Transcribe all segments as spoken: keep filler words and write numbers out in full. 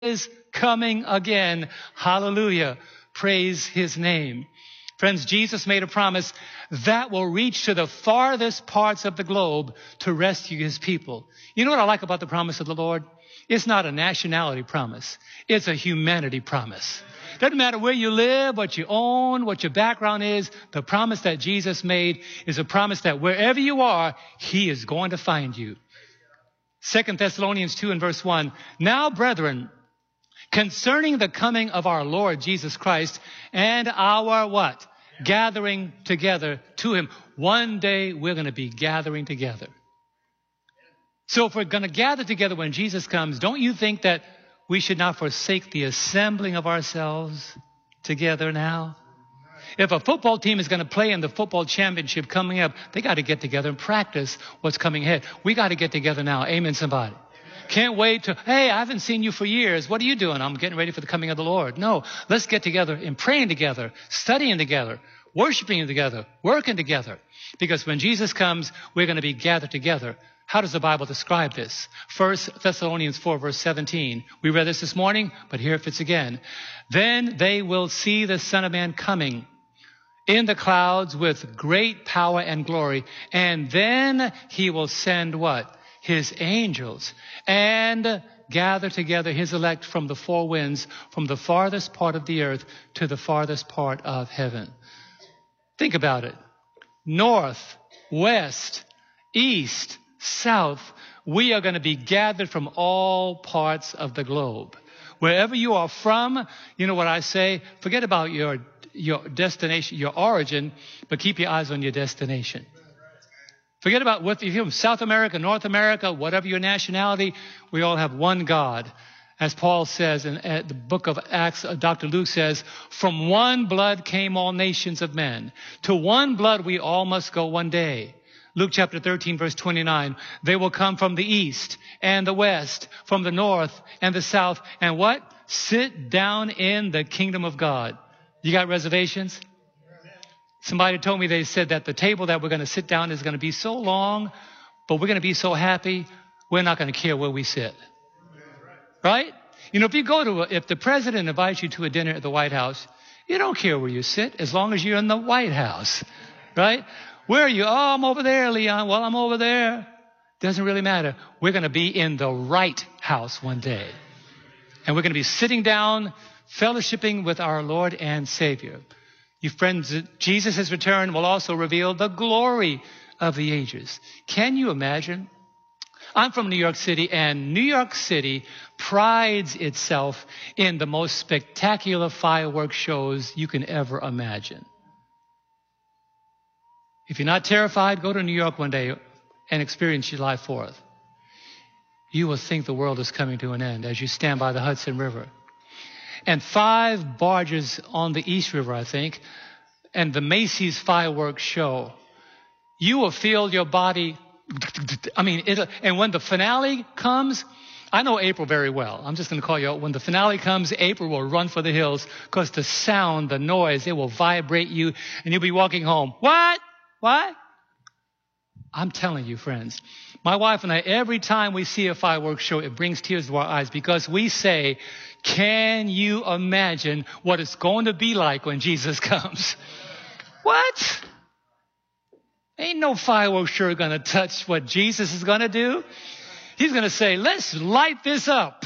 is coming again. Hallelujah. Praise his name. Friends, Jesus made a promise that will reach to the farthest parts of the globe to rescue his people. You know what I like about the promise of the Lord? It's not a nationality promise. It's a humanity promise. Doesn't matter where you live, what you own, what your background is. The promise that Jesus made is a promise that wherever you are, he is going to find you. Second Thessalonians two and verse one. Now, brethren, concerning the coming of our Lord Jesus Christ and our what? Gathering together to him. One day we're going to be gathering together. So if we're going to gather together when Jesus comes, don't you think that we should not forsake the assembling of ourselves together now? If a football team is going to play in the football championship coming up, they got to get together and practice what's coming ahead. We got to get together now. Amen, somebody. Can't wait to, hey, I haven't seen you for years. What are you doing? I'm getting ready for the coming of the Lord. No, let's get together and praying together, studying together, worshiping together, working together. Because when Jesus comes, we're going to be gathered together. How does the Bible describe this? First Thessalonians four, verse seventeen. We read this this morning, but here it fits again. Then they will see the Son of Man coming in the clouds with great power and glory. And then he will send what? His angels and gather together his elect from the four winds, from the farthest part of the earth to the farthest part of heaven. Think about it. North, west, east, south, we are going to be gathered from all parts of the globe. Wherever you are from, you know what I say? Forget about your, your destination, your origin, but keep your eyes on your destination. Forget about what you're from South America, North America, whatever your nationality, we all have one God. As Paul says in the book of Acts, Doctor Luke says, from one blood came all nations of men. To one blood we all must go one day. Luke chapter thirteen, verse twenty-nine. They will come from the east and the west, from the north and the south. And what? Sit down in the kingdom of God. You got reservations? Somebody told me, they said that the table that we're going to sit down is going to be so long, but we're going to be so happy, we're not going to care where we sit. Right? You know, if you go to, a, if the president invites you to a dinner at the White House, you don't care where you sit as long as you're in the White House. Right? Where are you? Oh, I'm over there, Leon. Well, I'm over there. Doesn't really matter. We're going to be in the right house one day. And we're going to be sitting down, fellowshipping with our Lord and Savior. You friends, Jesus' return will also reveal the glory of the ages. Can you imagine? I'm from New York City, and New York City prides itself in the most spectacular fireworks shows you can ever imagine. If you're not terrified, go to New York one day and experience July fourth. You will think the world is coming to an end as you stand by the Hudson River. And five barges on the East River, I think, and the Macy's fireworks show. You will feel your body, I mean, it, and when the finale comes, I know April very well. I'm just going to call you out. When the finale comes, April will run for the hills because the sound, the noise, it will vibrate you, and you'll be walking home. What? What? I'm telling you, friends, my wife and I, every time we see a fireworks show, it brings tears to our eyes because we say, can you imagine what it's going to be like when Jesus comes? What? Ain't no fireworks show going to touch what Jesus is going to do. He's going to say, let's light this up.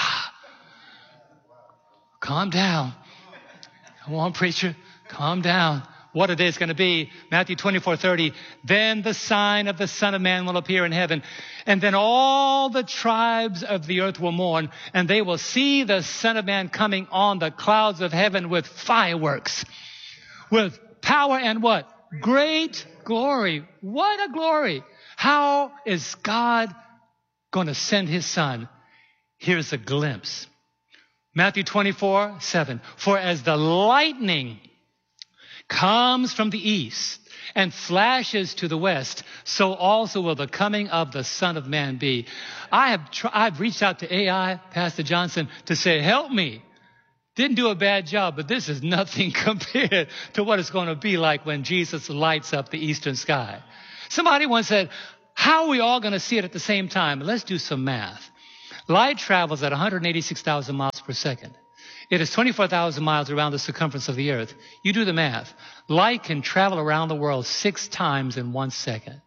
Calm down. Come on, preacher. Calm down. What a day it's going to be. Matthew twenty-four thirty. Then the sign of the Son of Man will appear in heaven. And then all the tribes of the earth will mourn. And they will see the Son of Man coming on the clouds of heaven with fireworks. With power and what? Great glory. What a glory. How is God going to send his Son? Here's a glimpse. Matthew twenty-four seven. For as the lightning comes from the east and flashes to the west, so also will the coming of the Son of Man be. I have tr- I've reached out to A I, Pastor Johnson, to say, help me. Didn't do a bad job, but this is nothing compared to what it's going to be like when Jesus lights up the eastern sky. Somebody once said, how are we all going to see it at the same time? Let's do some math. Light travels at one hundred eighty-six thousand miles per second. It is twenty-four thousand miles around the circumference of the earth. You do the math. Light can travel around the world six times in one second.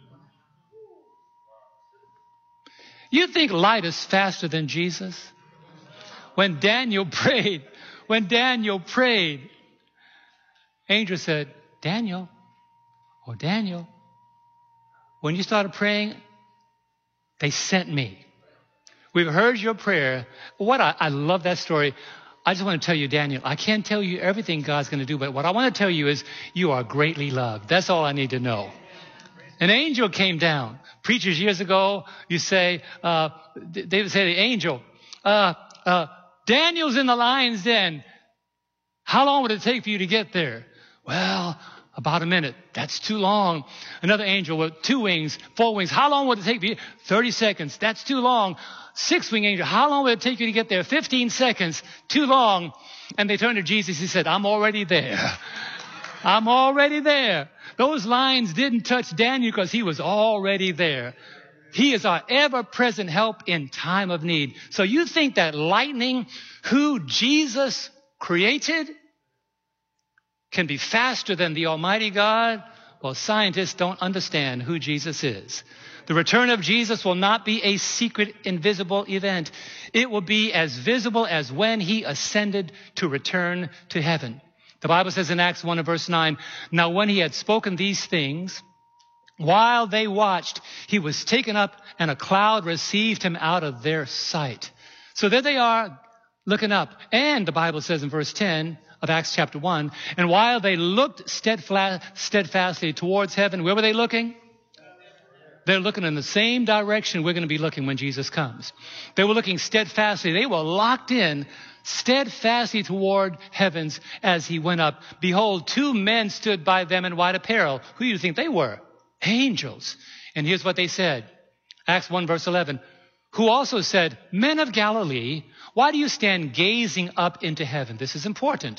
You think light is faster than Jesus? When Daniel prayed, when Daniel prayed, angel said, Daniel, oh Daniel, when you started praying, they sent me. We've heard your prayer. What I, I love that story. I just want to tell you, Daniel, I can't tell you everything God's going to do, but what I want to tell you is you are greatly loved. That's all I need to know. An angel came down. Preachers years ago, you say, uh, they would say, the angel, uh, uh, Daniel's in the lion's den. How long would it take for you to get there? Well, about a minute. That's too long. Another angel with two wings, four wings. How long would it take for you? thirty seconds. That's too long. Six-wing angel. How long would it take you to get there? fifteen seconds. Too long. And they turned to Jesus. He said, I'm already there. I'm already there. Those lions didn't touch Daniel because he was already there. He is our ever-present help in time of need. So you think that lightning, who Jesus created, can be faster than the Almighty God? Well, scientists don't understand who Jesus is. The return of Jesus will not be a secret, invisible event. It will be as visible as when he ascended to return to heaven. The Bible says in Acts one and verse nine, now when he had spoken these things, while they watched, he was taken up and a cloud received him out of their sight. So there they are looking up. And the Bible says in verse ten of Acts chapter one, and while they looked steadfastly towards heaven, where were they looking? They're looking in the same direction we're going to be looking when Jesus comes. They were looking steadfastly. They were locked in steadfastly toward heavens as he went up. Behold, two men stood by them in white apparel. Who do you think they were? Angels. And here's what they said. Acts one verse eleven. Who also said, men of Galilee, why do you stand gazing up into heaven? This is important.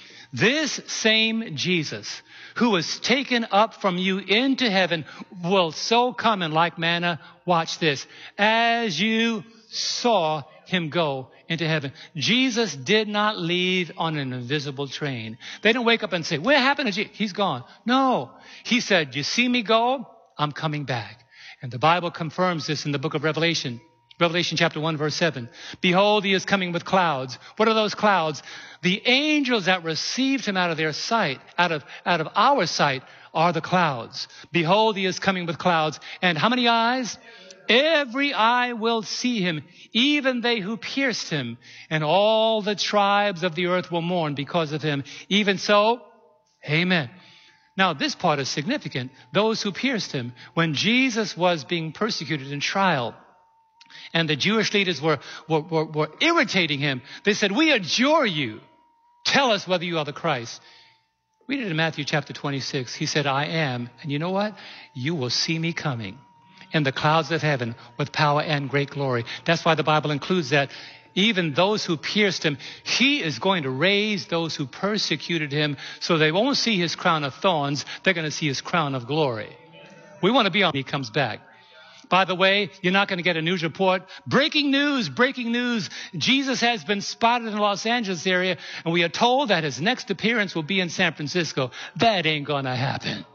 This same Jesus who was taken up from you into heaven will so come in like manner. Watch this. As you saw him go into heaven. Jesus did not leave on an invisible train. They didn't wake up and say, what happened to Jesus? He's gone. No. He said, you see me go? I'm coming back. And the Bible confirms this in the book of Revelation. Revelation chapter one verse seven. Behold, he is coming with clouds. What are those clouds? The angels that received him out of their sight, out of, out of our sight, are the clouds. Behold, he is coming with clouds. And how many eyes? Every eye will see him, even they who pierced him, and all the tribes of the earth will mourn because of him. Even so, amen. Now, this part is significant. Those who pierced him, when Jesus was being persecuted in trial, and the Jewish leaders were, were, were, were irritating him, they said, we adjure you. Tell us whether you are the Christ. Read it in Matthew chapter twenty-six. He said, I am. And you know what? You will see me coming in the clouds of heaven with power and great glory. That's why the Bible includes that. Even those who pierced him, he is going to raise those who persecuted him so they won't see his crown of thorns. They're going to see his crown of glory. We want to be on when he comes back. By the way, you're not going to get a news report. Breaking news, breaking news. Jesus has been spotted in the Los Angeles area, and we are told that his next appearance will be in San Francisco. That ain't going to happen.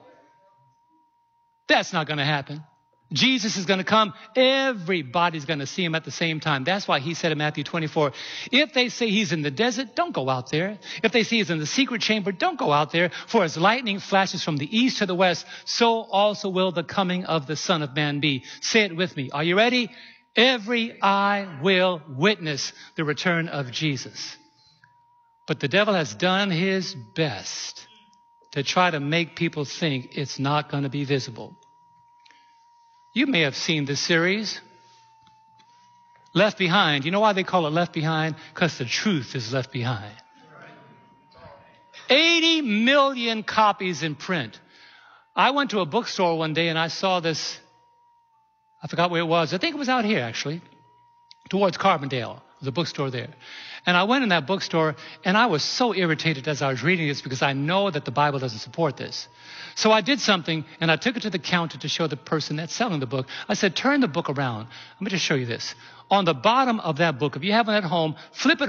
That's not going to happen. Jesus is going to come. Everybody's going to see him at the same time. That's why he said in Matthew twenty-four, if they say he's in the desert, don't go out there. If they say he's in the secret chamber, don't go out there. For as lightning flashes from the east to the west, so also will the coming of the Son of Man be. Say it with me. Are you ready? Every eye will witness the return of Jesus. But the devil has done his best to try to make people think it's not going to be visible. You may have seen this series, Left Behind. You know why they call it Left Behind? Because the truth is left behind. eighty million copies in print. I went to a bookstore one day and I saw this. I forgot where it was. I think it was out here, actually, towards Carbondale. the bookstore there. And I went in that bookstore, and I was so irritated as I was reading this because I know that the Bible doesn't support this. So I did something, and I took it to the counter to show the person that's selling the book. I said, turn the book around. Let me just show you this. On the bottom of that book, if you have it at home, flip it